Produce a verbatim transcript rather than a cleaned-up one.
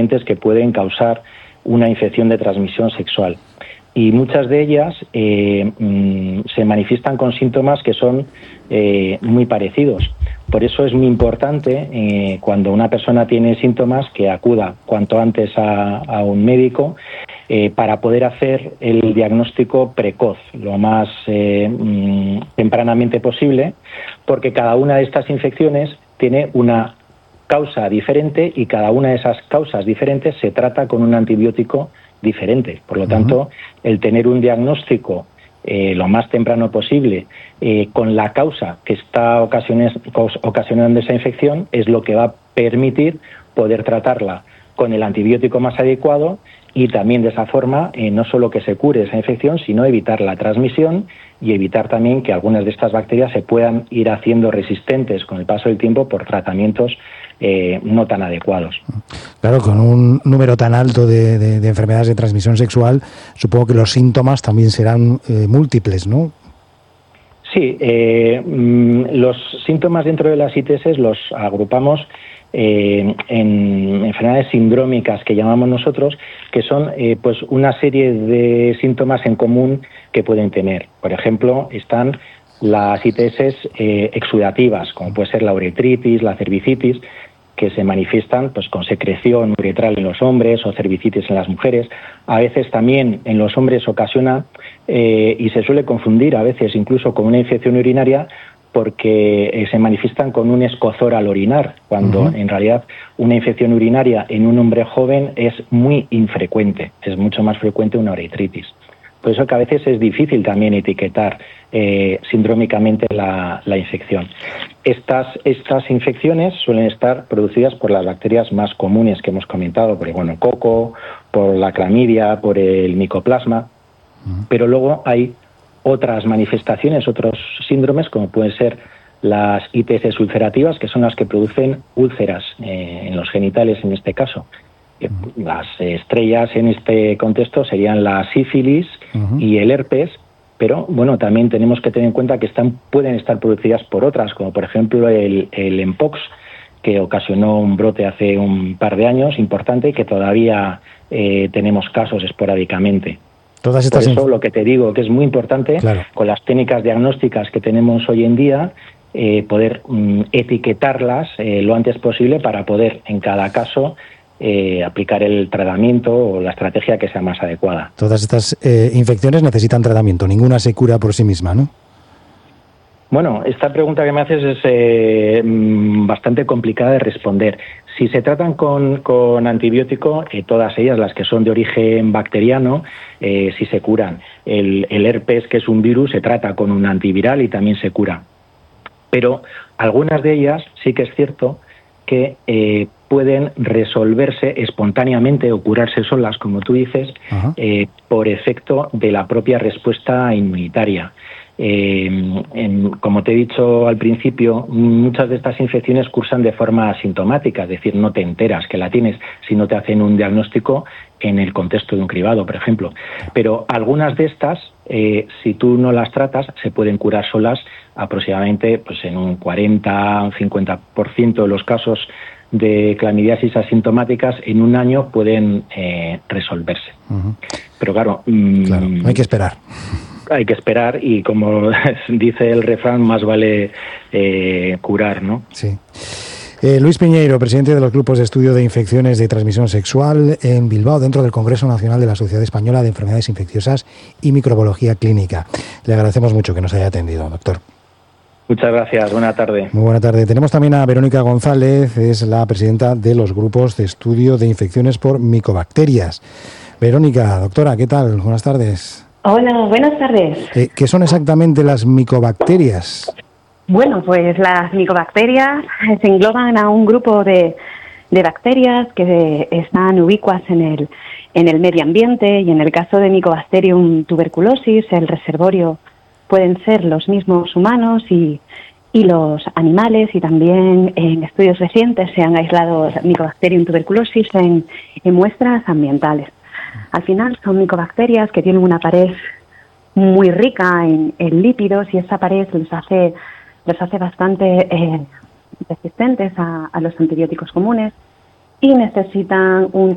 diferentes que pueden causar una infección de transmisión sexual. Y muchas de ellas eh, mm, se manifiestan con síntomas que son eh, muy parecidos. Por eso es muy importante, eh, cuando una persona tiene síntomas, que acuda cuanto antes a, a un médico eh, para poder hacer el diagnóstico precoz, lo más eh, mm, tempranamente posible, porque cada una de estas infecciones tiene una causa diferente y cada una de esas causas diferentes se trata con un antibiótico diferente. Por lo tanto, uh-huh. el tener un diagnóstico eh, lo más temprano posible eh, con la causa que está ocasionando esa infección es lo que va a permitir poder tratarla con el antibiótico más adecuado y también de esa forma eh, no solo que se cure esa infección, sino evitar la transmisión y evitar también que algunas de estas bacterias se puedan ir haciendo resistentes con el paso del tiempo por tratamientos eh, no tan adecuados. Claro, con un número tan alto de, de, de enfermedades de transmisión sexual, supongo que los síntomas también serán eh, múltiples, ¿no? Sí, eh, los síntomas dentro de las I T S los agrupamos eh, en enfermedades sindrómicas que llamamos nosotros, que son eh, pues una serie de síntomas en común que pueden tener. Por ejemplo, están las I T S eh, exudativas, como puede ser la uretritis, la cervicitis, que se manifiestan pues con secreción uretral en los hombres o cervicitis en las mujeres. A veces también en los hombres ocasiona eh, y se suele confundir a veces incluso con una infección urinaria porque eh, se manifiestan con un escozor al orinar, cuando uh-huh. en realidad una infección urinaria en un hombre joven es muy infrecuente, es mucho más frecuente una uretritis. Por eso que a veces es difícil también etiquetar eh, sindrómicamente la, la infección. Estas, estas infecciones suelen estar producidas por las bacterias más comunes que hemos comentado, por el gonococo, por la clamidia, por el micoplasma, uh-huh. pero luego hay otras manifestaciones, otros síndromes, como pueden ser las I T S ulcerativas, que son las que producen úlceras eh, en los genitales en este caso. Las estrellas en este contexto serían la sífilis uh-huh. y el herpes, pero bueno, también tenemos que tener en cuenta que están, pueden estar producidas por otras, como por ejemplo el, el mpox, que ocasionó un brote hace un par de años importante y que todavía eh, tenemos casos esporádicamente. Todas estas por eso inf- lo que te digo, que es muy importante, claro. con las técnicas diagnósticas que tenemos hoy en día, eh, poder mm, etiquetarlas eh, lo antes posible para poder en cada caso Eh, aplicar el tratamiento o la estrategia que sea más adecuada. Todas estas eh, infecciones necesitan tratamiento, ninguna se cura por sí misma, ¿no? Bueno, esta pregunta que me haces es eh, bastante complicada de responder. Si se tratan con, con antibiótico, eh, todas ellas, las que son de origen bacteriano, eh, sí se curan. El, el herpes, que es un virus, se trata con un antiviral y también se cura. Pero algunas de ellas sí que es cierto que eh, pueden resolverse espontáneamente o curarse solas, como tú dices, eh, por efecto de la propia respuesta inmunitaria. Eh, en, como te he dicho al principio, muchas de estas infecciones cursan de forma asintomática, es decir, no te enteras que la tienes si no te hacen un diagnóstico en el contexto de un cribado, por ejemplo. Pero algunas de estas, eh, si tú no las tratas, se pueden curar solas aproximadamente pues, en un cuarenta, un cincuenta por ciento de los casos de clamidiasis asintomáticas en un año pueden eh, resolverse. Uh-huh. Pero claro, mmm, claro, hay que esperar. Hay que esperar y, como dice el refrán, más vale eh, curar, ¿no? Sí. Eh, Luis Piñeiro, presidente de los grupos de estudio de infecciones de transmisión sexual en Bilbao, dentro del Congreso Nacional de la Sociedad Española de Enfermedades Infecciosas y Microbiología Clínica. Le agradecemos mucho que nos haya atendido, doctor. Muchas gracias, buena tarde. Muy buena tarde. Tenemos también a Verónica González, es la presidenta de los grupos de estudio de infecciones por micobacterias. Verónica, doctora, ¿qué tal? Buenas tardes. Hola, buenas tardes. Eh, ¿Qué son exactamente las micobacterias? Bueno, pues las micobacterias se engloban a un grupo de, de bacterias que están ubicuas en el, en el medio ambiente, y en el caso de Mycobacterium tuberculosis, el reservorio pueden ser los mismos humanos y, y los animales, y también en estudios recientes se han aislado Mycobacterium tuberculosis en, en muestras ambientales. Al final son micobacterias que tienen una pared muy rica en, en lípidos, y esa pared les hace, les hace bastante eh, resistentes a, a los antibióticos comunes y necesitan un